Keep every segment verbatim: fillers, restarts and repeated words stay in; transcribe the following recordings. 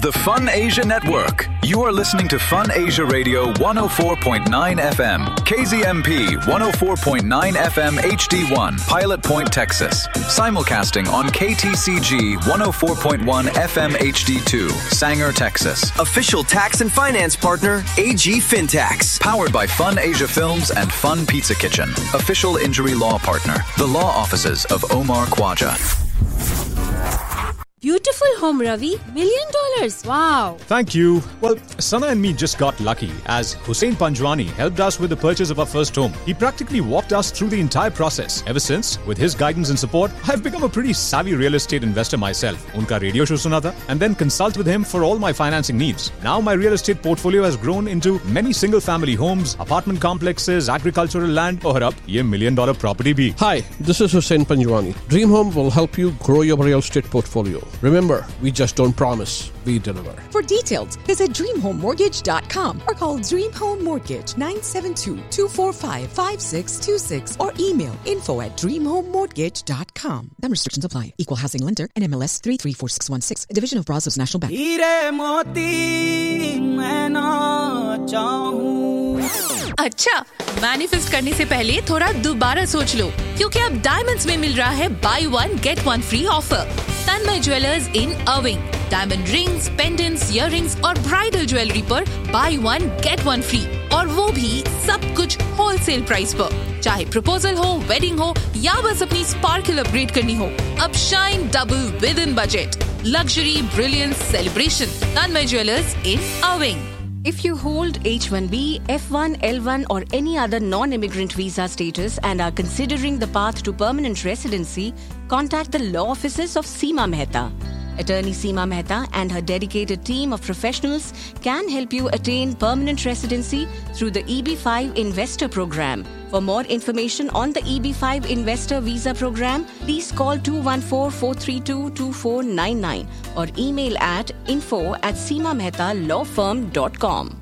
The Fun Asia Network. You are listening to Fun Asia Radio one oh four point nine F M, K Z M P one oh four point nine F M H D one, Pilot Point, Texas. Simulcasting on K T C G one oh four point one F M H D two, Sanger, Texas. Official tax and finance partner, A G Fintax. Powered by Fun Asia Films and Fun Pizza Kitchen. Official injury law partner, the law offices of Omar Khwaja. Beautiful home, Ravi. Million dollars. Wow. Thank you. Well, Sana and me just got lucky as Hussein Panjwani helped us with the purchase of our first home. He practically walked us through the entire process. Ever since, with his guidance and support, I've become a pretty savvy real estate investor myself. Unka radio show suna tha, and then consult with him for all my financing needs. Now my real estate portfolio has grown into many single-family homes, apartment complexes, agricultural land, और अब ये million dollar property भी. Hi, this is Hussein Panjwani. Dream Home will help you grow your real estate portfolio. Remember, we just don't promise, we deliver. For details, visit dream home mortgage dot com or call Dream Home Mortgage nine seven two, two four five, five six two six or email info at dream home mortgage dot com. Some restrictions apply. Equal housing lender and M L S three three four six one six, a division of Brazos National Bank. अच्छा, manifest करने से पहले थोड़ा दोबारा सोच लो, क्योंकि अब diamonds में मिल रहा है by one get one free offer. Tanmay jewellers in अर्विंग, diamond rings, pendants, earrings और ब्राइडल ज्वेलरी पर by one get one free, और वो भी सब कुछ होलसेल प्राइस पर। चाहे प्रपोजल हो, वेडिंग हो या बस अपनी स्पार्कल अपग्रेड करनी हो, अब shine double with in budget. Luxury, brilliance, celebration. Tanmay jewellers in अर्विंग। If you hold H one B, F one, L one or any other non-immigrant visa status and are considering the path to permanent residency, contact the law offices of Seema Mehta. Attorney Seema Mehta and her dedicated team of professionals can help you attain permanent residency through the E B five Investor Program. For more information on the E B five Investor Visa Program, please call two one four, four three two, two four nine nine or email at info at seema mehta law firm dot com.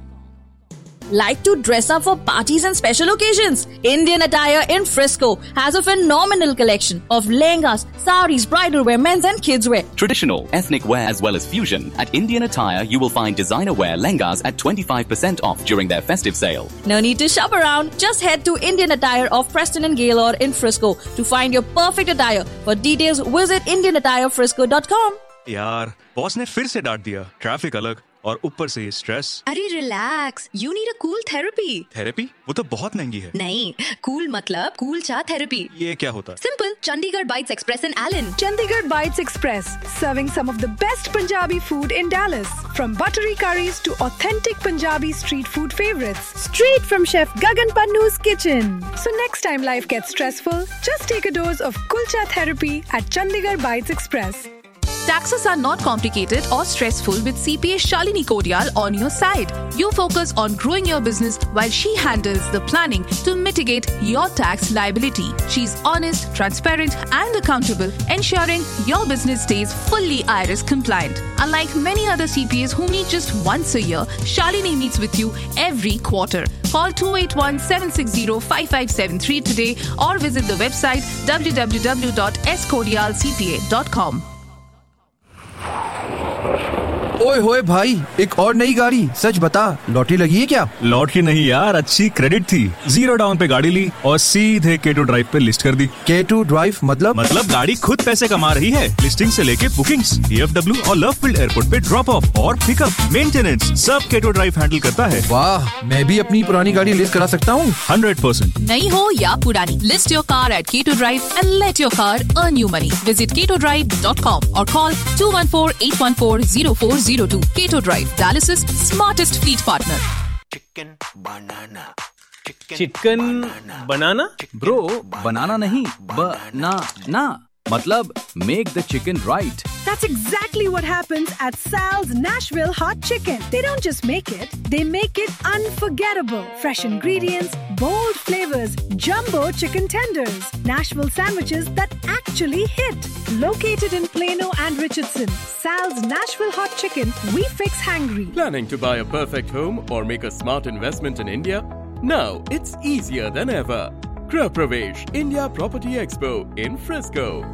Like to dress up for parties and special occasions? Indian Attire in Frisco has a phenomenal collection of lehengas, saris, bridal wear, men's and kids wear. Traditional, ethnic wear as well as fusion. At Indian Attire, you will find designer wear lehengas at twenty-five percent off during their festive sale. No need to shop around. Just head to Indian Attire of Preston and Gaylord in Frisco to find your perfect attire. For details, visit indian attire frisco dot com. यार, boss ने फिर से डांट दिया। Traffic अलग और ऊपर से ये स्ट्रेस। अरे relax, you need a cool therapy. Therapy? वो तो बहुत महंगी है। नहीं, कूल मतलब कूल चा थेरेपी। ये क्या होता है? Simple, Chandigarh bytes express in Elon. Chandigarh Bites Express, serving some of the best Punjabi food in Dallas. From buttery curries to authentic Punjabi street food favorites. Straight from Chef Gagan Pannu's kitchen. So next time life gets stressful, just take a dose of kulcha therapy at Chandigarh Bites Express. Taxes are not complicated or stressful with C P A Shalini Kodial on your side. You focus on growing your business while she handles the planning to mitigate your tax liability. She's honest, transparent and accountable, ensuring your business stays fully I R S compliant. Unlike many other C P As who meet just once a year, Shalini meets with you every quarter. Call two eight one, seven six zero, five five seven three today or visit the website w w w dot s kodial c p a dot com. ओए होए भाई, एक और नई गाड़ी। सच बता, lottery लगी है क्या? लॉटरी नहीं यार, अच्छी क्रेडिट थी। जीरो डाउन पे गाड़ी ली और सीधे के टू ड्राइव पे लिस्ट कर दी। के टू ड्राइव मतलब? मतलब गाड़ी खुद पैसे कमा रही है। लिस्टिंग से लेके बुकिंग्स, डी एफ डब्ल्यू और लवफील्ड एयरपोर्ट पे ड्रॉप ऑफ और पिकअप, मेंटेनेंस सब के टू ड्राइव हैंडल करता है। वाह, मैं भी अपनी पुरानी गाड़ी लिस्ट करा सकता हूँ। Hundred percent. नई हो या पुरानी, लिस्ट योर कार एट के to drive and let your car earn you money. Visit के टू ड्राइव डॉट कॉम और call two one four, eight one four, zero four zero two. K two Drive, Dallas's smartest fleet partner. Chicken banana. Chicken बनाना? Bro, बनाना नहीं, ब-ना-ना, मतलब make the chicken right. That's exactly what happens at Sal's Nashville Hot Chicken. They don't just make it, they make it unforgettable. Fresh ingredients, bold flavors, jumbo chicken tenders, Nashville sandwiches that actually hit. Located in Plano and Richardson, Sal's Nashville Hot Chicken, we fix hangry. Planning to buy a perfect home or make a smart investment in India? Now it's easier than ever. Gೃಹ Pravesh India Property Expo in Frisco.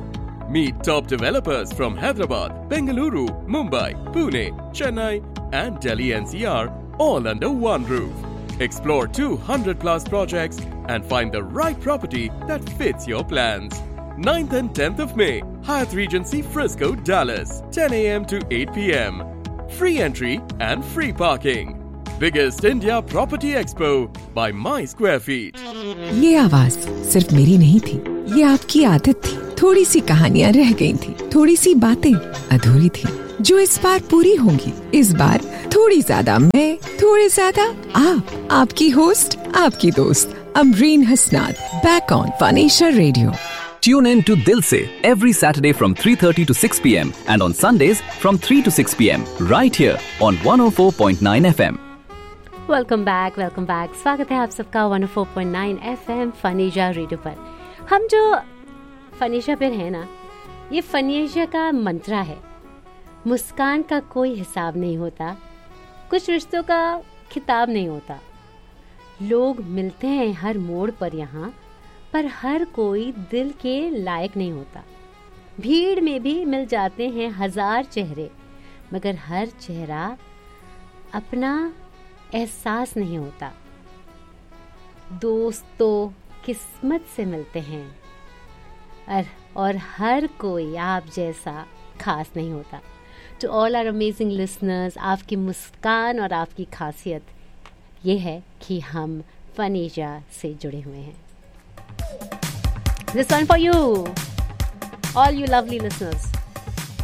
Meet top developers from Hyderabad, Bengaluru, Mumbai, Pune, Chennai, and Delhi N C R, all under one roof. Explore two hundred plus projects and find the right property that fits your plans. ninth and tenth of May, Hyatt Regency Frisco, Dallas, ten a.m. to eight p.m. Free entry and free parking. Biggest India Property Expo by My Square Feet. ये आवाज सिर्फ मेरी नहीं थी, ये आपकी आदत थी। थोड़ी सी कहानियाँ रह गई थी, थोड़ी सी बातें अधूरी थी, जो इस बार पूरी होंगी। इस बार थोड़ी ज्यादा मैं, थोड़े ज्यादा आप, आपकी होस्ट, आपकी दोस्त Amreen हसनाद, back on fun Asia radio. Tune in to Dil Se every Saturday from three thirty to six p.m. and on Sundays from three to six p.m. right here on one oh four point nine F M. Welcome back welcome back स्वागत है आप सबका one oh four point nine F M fun Asia radio पर। हम जो fun Asia पर है ना, ये फन एशिया का मंत्रा है। मुस्कान का कोई हिसाब नहीं होता, कुछ रिश्तों का खिताब नहीं होता। लोग मिलते हैं हर मोड़ पर यहाँ, पर हर कोई दिल के लायक नहीं होता। भीड़ में भी मिल जाते हैं हजार चेहरे, मगर हर चेहरा अपना एहसास नहीं होता। दोस्त तो किस्मत से मिलते हैं और, और हर कोई आप जैसा खास नहीं होता। To all our amazing listeners, आपकी मुस्कान और आपकी खासियत ये है कि हम फन एशिया से जुड़े हुए हैं। This one for you, all you lovely listeners.